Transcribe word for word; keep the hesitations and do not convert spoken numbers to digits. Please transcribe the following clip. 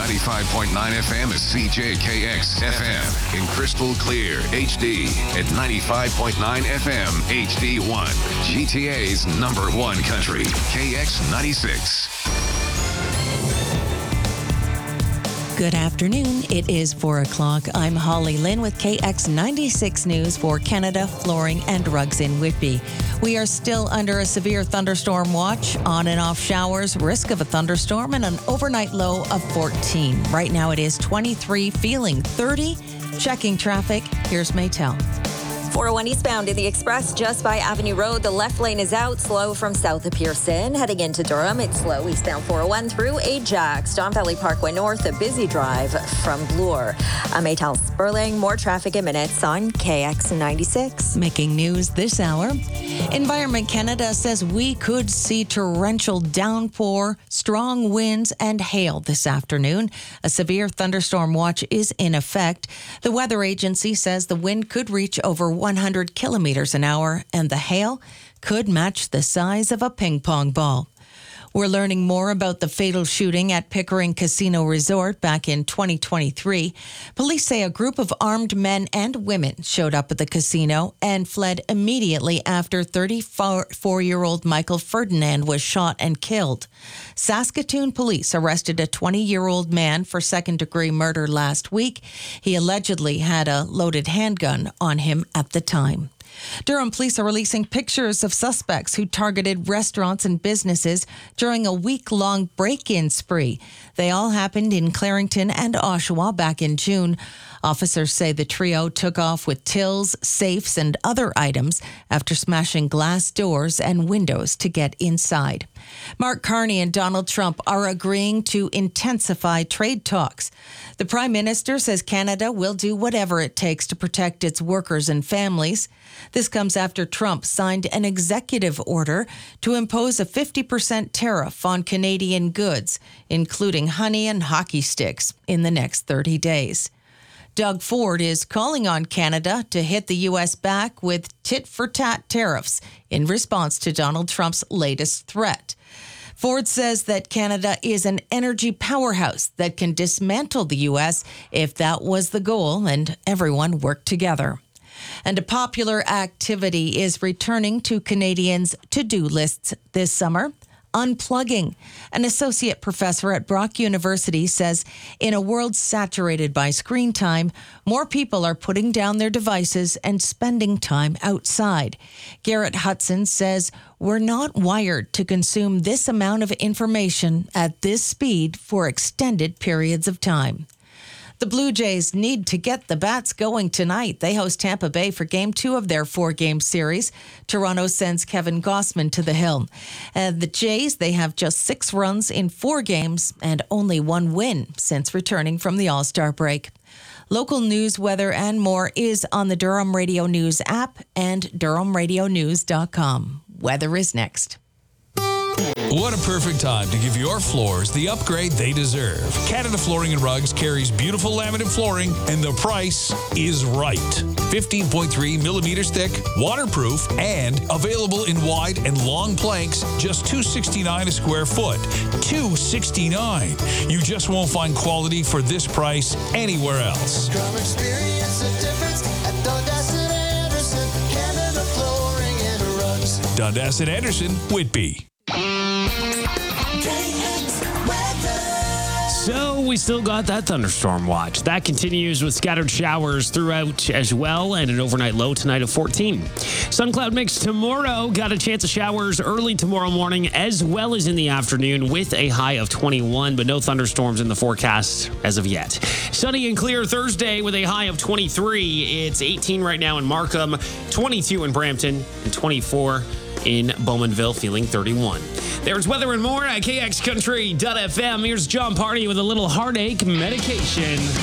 ninety-five point nine F M is C J K X F M in crystal clear H D at ninety-five point nine F M H D one. G T A's number one country, K X ninety-six. Good afternoon. It is four o'clock. I'm Holly Lynn with K X ninety-six News for Canada Flooring and Rugs in Whitby. We are still under a severe thunderstorm watch, on and off showers, risk of a thunderstorm, and an overnight low of fourteen. Right now it is twenty-three, feeling thirty. Checking traffic, here's Maytel. four oh one eastbound in the Express just by Avenue Road. The left lane is out, slow from south of Pearson. Heading into Durham, it's slow eastbound four oh one through Ajax. Don Valley Parkway North, a busy drive from Bloor. I'm Maytel Sperling. More traffic in minutes on K X ninety-six. Making news this hour. Environment Canada says we could see torrential downpour, strong winds, and hail this afternoon. A severe thunderstorm watch is in effect. The weather agency says the wind could reach over one hundred kilometers an hour, and the hail could match the size of a ping pong ball. We're learning more about the fatal shooting at Pickering Casino Resort back in twenty twenty-three. Police say a group of armed men and women showed up at the casino and fled immediately after thirty-four-year-old Michael Ferdinand was shot and killed. Saskatoon police arrested a twenty-year-old man for second-degree murder last week. He allegedly had a loaded handgun on him at the time. Durham police are releasing pictures of suspects who targeted restaurants and businesses during a week-long break-in spree. They all happened in Clarington and Oshawa back in June. Officers say the trio took off with tills, safes, and other items after smashing glass doors and windows to get inside. Mark Carney and Donald Trump are agreeing to intensify trade talks. The Prime Minister says Canada will do whatever it takes to protect its workers and families. This comes after Trump signed an executive order to impose a fifty percent tariff on Canadian goods, including honey and hockey sticks, in the next thirty days. Doug Ford is calling on Canada to hit the U S back with tit-for-tat tariffs in response to Donald Trump's latest threat. Ford says that Canada is an energy powerhouse that can dismantle the U S if that was the goal and everyone worked together. And a popular activity is returning to Canadians' to-do lists this summer. Unplugging. An associate professor at Brock University says in a world saturated by screen time, more people are putting down their devices and spending time outside. Garrett Hudson says we're not wired to consume this amount of information at this speed for extended periods of time. The Blue Jays need to get the bats going tonight. They host Tampa Bay for game two of their four-game series. Toronto sends Kevin Gossman to the hill. And the Jays, they have just six runs in four games and only one win since returning from the All-Star break. Local news, weather, and more is on the Durham Radio News app and durham radio news dot com. Weather is next. What a perfect time to give your floors the upgrade they deserve. Canada Flooring and Rugs carries beautiful laminate flooring, and the price is right. fifteen point three millimeters thick, waterproof, and available in wide and long planks, just two dollars and sixty-nine cents a square foot. two dollars and sixty-nine cents. You just won't find quality for this price anywhere else. Come experience the difference at Dundas and Anderson, Canada Flooring and Rugs. Dundas and Anderson, Whitby. So we still got that thunderstorm watch. That continues with scattered showers throughout as well, and an overnight low tonight of fourteen. Sun cloud mix tomorrow. Got a chance of showers early tomorrow morning as well as in the afternoon with a high of twenty-one, but no thunderstorms in the forecast as of yet. Sunny and clear Thursday with a high of twenty-three. It's eighteen right now in Markham, twenty-two in Brampton, and twenty-four in Bowmanville, feeling thirty-one. There's weather and more at K X Country dot F M. Here's John Party with a little heartache medication.